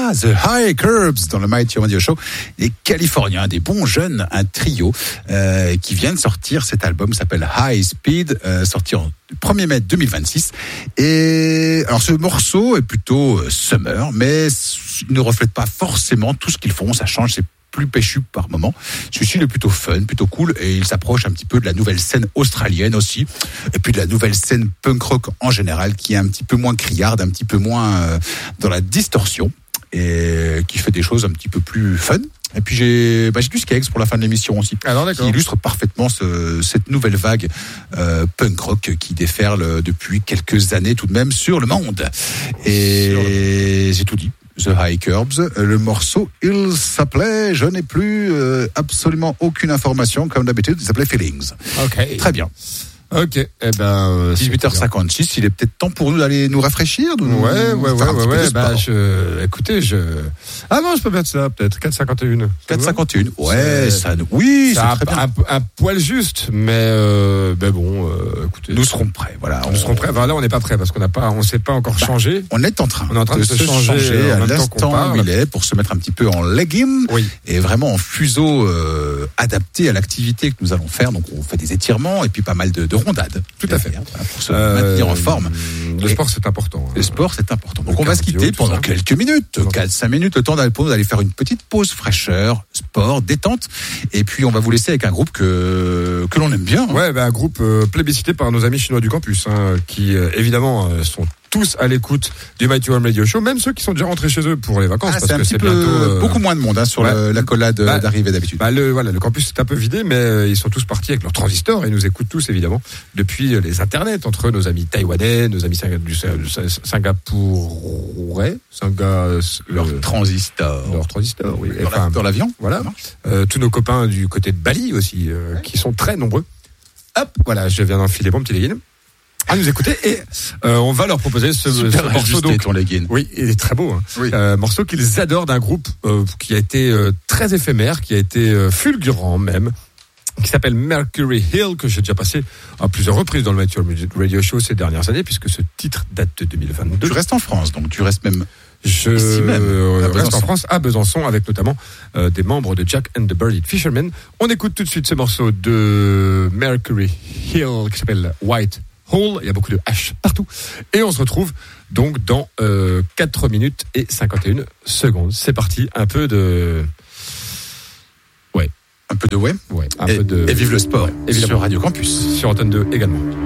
The High Curbs dans le Mighty Radio Show. Les Californiens, des bons jeunes, un trio qui vient de sortir. Cet album s'appelle High Speed, sorti en 1er mai 2026. Et alors ce morceau est plutôt summer, mais il ne reflète pas forcément tout ce qu'ils font. Ça change, c'est plus péchu par moment. Celui-ci il est plutôt fun, plutôt cool, et il s'approche un petit peu de la nouvelle scène australienne aussi, et puis de la nouvelle scène punk rock en général, qui est un petit peu moins criarde, un petit peu moins dans la distorsion, et qui fait des choses un petit peu plus fun. Et puis j'ai du Skeggs pour la fin de l'émission aussi, qui illustre parfaitement cette nouvelle vague punk rock qui déferle depuis quelques années tout de même sur le monde. Et j'ai tout dit. The High Curbs, le morceau, il s'appelait, je n'ai plus absolument aucune information comme d'habitude, il s'appelait Feelings. Ok. Très bien. Ok, 18h56, il est peut-être temps pour nous d'aller nous rafraîchir. Écoutez, ah non, je peux mettre ça, peut-être 4,51. 4,51. Ouais, ça, oui, c'est très bien. Un poil juste, mais bon, écoutez. Nous serons prêts, voilà. Nous serons prêts. Enfin, là, on n'est pas prêts parce on s'est pas encore changé. On est en train de se changer à l'instant où il est pour se mettre un petit peu en legging et vraiment en fuseau adapté à l'activité que nous allons faire. Donc, on fait des étirements et puis pas mal de rondades. Tout à fait. Pour se maintenir en forme. Le sport, c'est important. Le sport, c'est important. Donc, on va se quitter pendant quelques minutes, 4-5 minutes, le temps pour nous d'aller faire une petite pause fraîcheur, sport, détente. Et puis, on va vous laisser avec un groupe que l'on aime bien. Ouais, un groupe plébiscité par nos amis chinois du campus, qui, évidemment, sont tous à l'écoute du Mighty One Radio Show, même ceux qui sont déjà rentrés chez eux pour les vacances, parce que c'est bientôt beaucoup moins de monde sur l'accolade d'arrivée d'habitude. Le campus est un peu vidé, mais ils sont tous partis avec leurs transistors et nous écoutent tous évidemment depuis les internets, entre nos amis taïwanais, nos amis du Singapour, leurs transistors, oui. Dans l'avion, voilà. Tous nos copains du côté de Bali aussi, qui sont très nombreux. Hop, voilà, je viens d'enfiler mon petit legging. À nous écouter et on va leur proposer ce morceau. Ton legging. Oui, il est très beau. Oui. Morceau qu'ils adorent d'un groupe qui a été très éphémère, qui a été fulgurant même, qui s'appelle Mercury Hill, que j'ai déjà passé à plusieurs reprises dans le Mighty Radio Show ces dernières années, puisque ce titre date de 2022. Tu restes en France, donc tu restes même. Je reste en France, à Besançon, avec notamment des membres de Jack and the Birded Fishermen. On écoute tout de suite ce morceau de Mercury Hill qui s'appelle White Hole. Il y a beaucoup de H partout. Et on se retrouve donc dans 4 minutes et 51 secondes. C'est parti, un peu de... Un peu de et vive le sport, évidemment. Sur Radio Campus. Sur Antenne 2 également.